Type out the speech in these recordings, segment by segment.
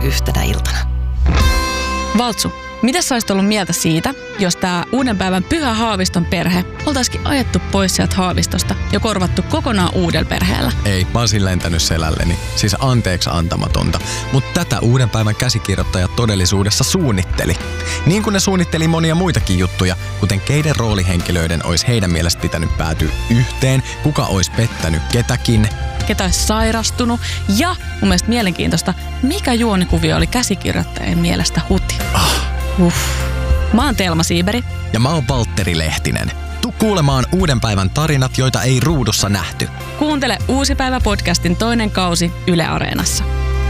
yhtenä iltana. Valtsu, mitä sä olisit ollut mieltä siitä, jos tää uuden päivän Pyhä Haaviston perhe oltaisikin ajettu pois sieltä Haavistosta ja korvattu kokonaan uudella perheellä? Ei, mä olisin lentänyt selälleni. Siis anteeksi antamatonta. Mutta tätä uuden päivän käsikirjoittajat todellisuudessa suunnitteli. Niin kuin ne suunnitteli monia muitakin juttuja, kuten keiden roolihenkilöiden olisi heidän mielestä pitänyt päätyä yhteen, kuka olisi pettänyt ketäkin, ketä olisi sairastunut ja mun mielestä mielenkiintoista, mikä juonikuvio oli käsikirjoittajien mielestä huti. Mä oon Telma Siiberi. Ja mä oon Valtteri Lehtinen. Tuu kuulemaan uuden päivän tarinat, joita ei ruudussa nähty. Kuuntele Uusi päivä podcastin toinen kausi Yle Areenassa.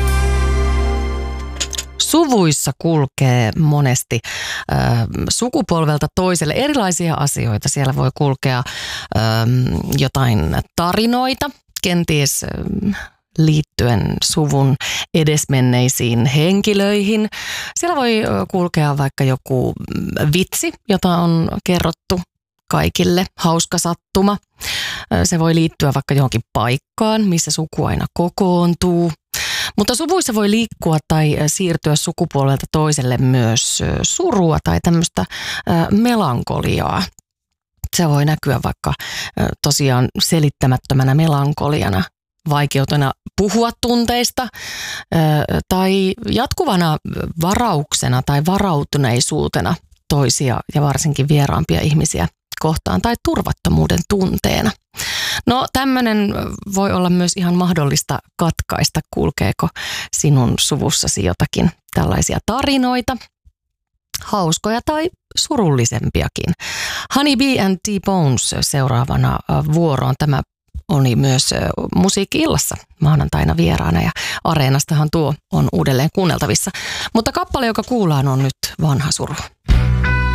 Suvuissa kulkee monesti sukupolvelta toiselle erilaisia asioita. Siellä voi kulkea jotain tarinoita, kenties liittyen suvun edesmenneisiin henkilöihin. Siellä voi kulkea vaikka joku vitsi, jota on kerrottu kaikille, hauska sattuma. Se voi liittyä vaikka johonkin paikkaan, missä suku aina kokoontuu. Mutta suvuissa voi liikkua tai siirtyä sukupolvelta toiselle myös surua tai tämmöistä melankoliaa. Se voi näkyä vaikka tosiaan selittämättömänä melankoliana, vaikeutena puhua tunteista tai jatkuvana varauksena tai varautuneisuutena toisia ja varsinkin vieraampia ihmisiä kohtaan tai turvattomuuden tunteena. No tämmöinen voi olla myös ihan mahdollista katkaista, kulkeeko sinun suvussasi jotakin tällaisia tarinoita, hauskoja tai surullisempiakin. Honey Bee and T-Bones seuraavana vuoroon. Tämä oli myös Musiikki-illassa maanantaina vieraana ja Areenastahan tuo on uudelleen kuunneltavissa. Mutta kappale, joka kuullaan, on nyt Vanha suru.